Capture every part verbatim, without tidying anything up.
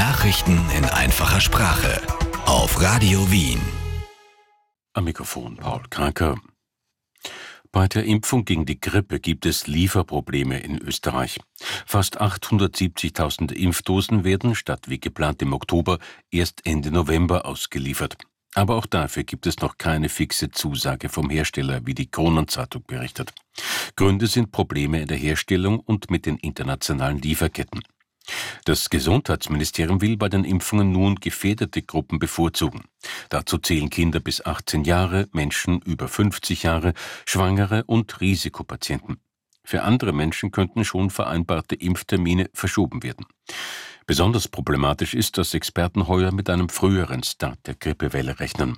Nachrichten in einfacher Sprache auf Radio Wien. Am Mikrofon Paul Kranker. Bei der Impfung gegen die Grippe gibt es Lieferprobleme in Österreich. Fast achthundertsiebzigtausend Impfdosen werden, statt wie geplant im Oktober, erst Ende November ausgeliefert. Aber auch dafür gibt es noch keine fixe Zusage vom Hersteller, wie die Kronenzeitung berichtet. Gründe sind Probleme in der Herstellung und mit den internationalen Lieferketten. Das Gesundheitsministerium will bei den Impfungen nun gefährdete Gruppen bevorzugen. Dazu zählen Kinder bis achtzehn Jahre, Menschen über fünfzig Jahre, Schwangere und Risikopatienten. Für andere Menschen könnten schon vereinbarte Impftermine verschoben werden. Besonders problematisch ist, dass Experten heuer mit einem früheren Start der Grippewelle rechnen.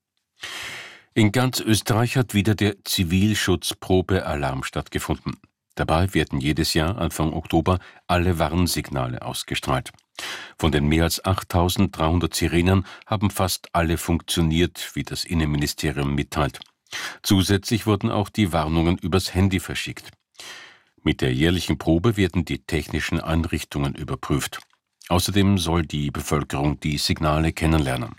In ganz Österreich hat wieder der Zivilschutzprobealarm stattgefunden. Dabei werden jedes Jahr Anfang Oktober alle Warnsignale ausgestrahlt. Von den mehr als achttausenddreihundert Sirenen haben fast alle funktioniert, wie das Innenministerium mitteilt. Zusätzlich wurden auch die Warnungen übers Handy verschickt. Mit der jährlichen Probe werden die technischen Einrichtungen überprüft. Außerdem soll die Bevölkerung die Signale kennenlernen.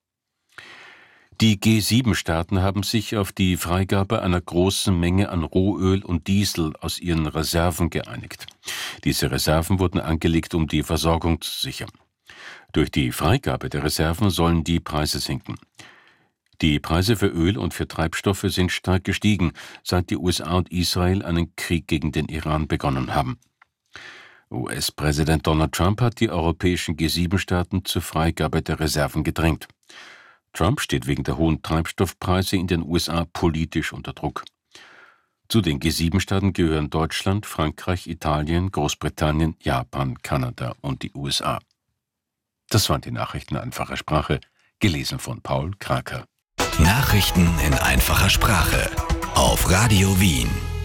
Die G sieben Staaten haben sich auf die Freigabe einer großen Menge an Rohöl und Diesel aus ihren Reserven geeinigt. Diese Reserven wurden angelegt, um die Versorgung zu sichern. Durch die Freigabe der Reserven sollen die Preise sinken. Die Preise für Öl und für Treibstoffe sind stark gestiegen, seit die U S A und Israel einen Krieg gegen den Iran begonnen haben. U S-Präsident Donald Trump hat die europäischen G sieben Staaten zur Freigabe der Reserven gedrängt. Trump steht wegen der hohen Treibstoffpreise in den U S A politisch unter Druck. Zu den G sieben Staaten gehören Deutschland, Frankreich, Italien, Großbritannien, Japan, Kanada und die U S A. Das waren die Nachrichten in einfacher Sprache, gelesen von Paul Kranker. Nachrichten in einfacher Sprache auf Radio Wien.